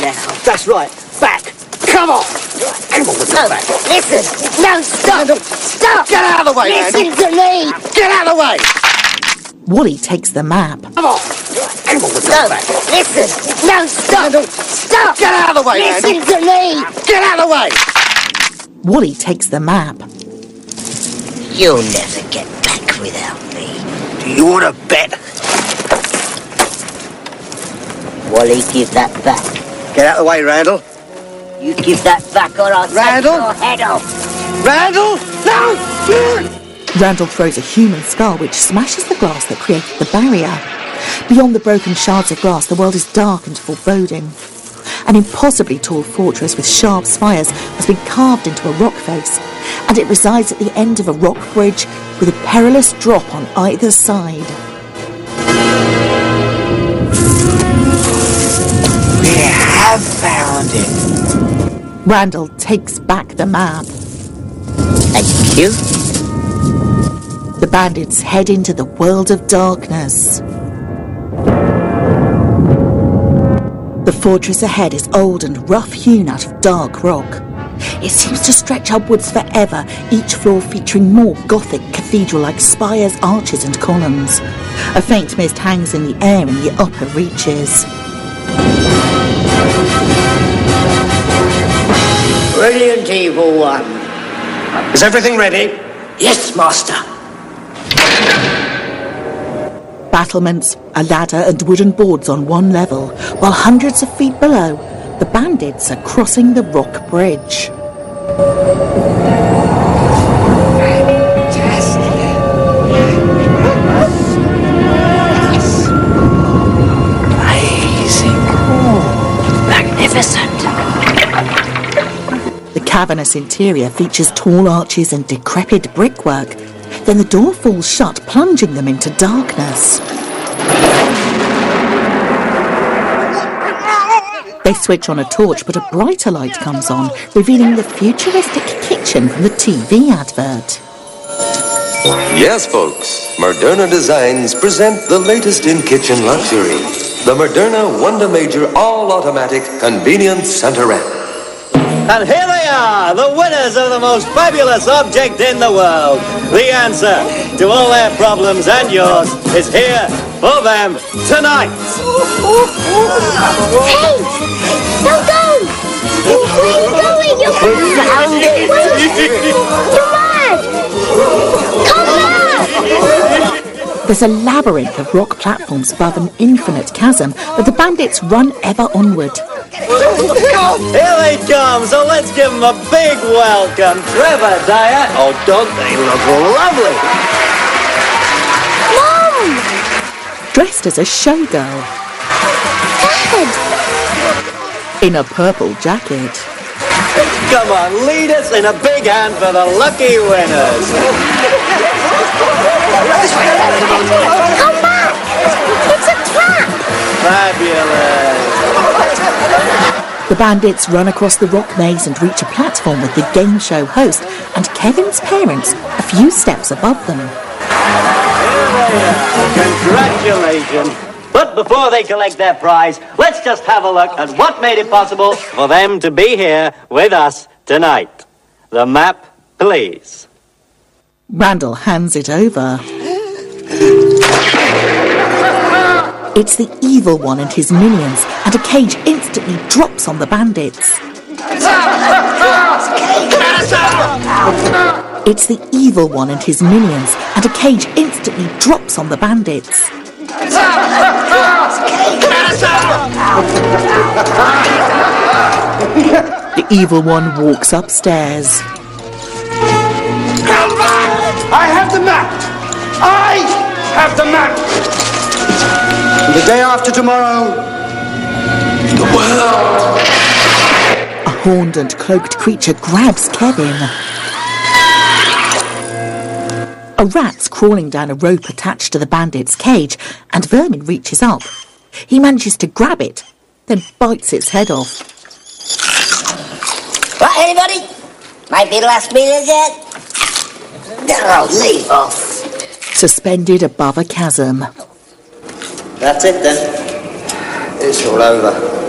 now. That's right. Back. Come on. Come on with the back. Listen. No, stop. Stop. Get out of the way, Listen Randall. to me. Get out of the way. Wally takes the map. Come on. Come on with the No, back. listen. No, stop. Stop. Get out of the way, Listen Randall. to me. Get out of the way. Wally takes the map. You'll never get back without me. Do you want to bet? Wally, give that back. Get out of the way, Randall. You give that back or I'll take Randall? your head off. Randall! No! Randall throws a human skull which smashes the glass that created the barrier. Beyond the broken shards of glass, the world is dark and foreboding. An impossibly tall fortress with sharp spires has been carved into a rock face, and it resides at the end of a rock bridge with a perilous drop on either side. We have found it. Randall takes back the map. Thank you. The bandits head into the world of darkness. The fortress ahead is old and rough-hewn out of dark rock. It seems to stretch upwards forever, each floor featuring more Gothic cathedral-like spires, arches and columns. A faint mist hangs in the air in the upper reaches. Brilliant, Evil One. Is everything ready? Yes, Master. Battlements, a ladder and wooden boards on one level, while hundreds of feet below, the bandits are crossing the rock bridge. Amazing. Magnificent. The cavernous interior features tall arches and decrepit brickwork. Then the door falls shut, plunging them into darkness. They switch on a torch, but a brighter light comes on, revealing the futuristic kitchen from the TV advert. Yes, folks, Moderna Designs present the latest in kitchen luxury. The Moderna Wonder Major All-Automatic Convenience Center Ramp. And here they are, the winners of the most fabulous object in the world. The answer to all their problems and yours is here for them tonight. Hey! Don't go! Where are you going? You're grounded! You're mad! Come back! There's a labyrinth of rock platforms above an infinite chasm, but the bandits run ever onward. Here they come, so let's give them a big welcome. Trevor, Diane. Oh, don't they look lovely? Mom! Dressed as a showgirl. Dad! In a purple jacket. Come on, lead us in a big hand for the lucky winners. Come back! It's a trap! Fabulous. The bandits run across the rock maze and reach a platform with the game show host and Kevin's parents a few steps above them. Congratulations. But before they collect their prize, let's just have a look at what made it possible for them to be here with us tonight. The map, please. Randall hands it over. It's the Evil One and his minions, and a cage instantly drops on the bandits. It's the Evil One and his minions, and a cage instantly drops on the bandits. The Evil One walks upstairs. Come back! I have the map! I have the map! And the day after tomorrow, the world. A horned and cloaked creature grabs Kevin. A rat's crawling down a rope attached to the bandit's cage, and Vermin reaches up. He manages to grab it, then bites its head off. What, anybody? Might be the last meal yet? Oh, leave off. Suspended above a chasm. That's it then. It's all over.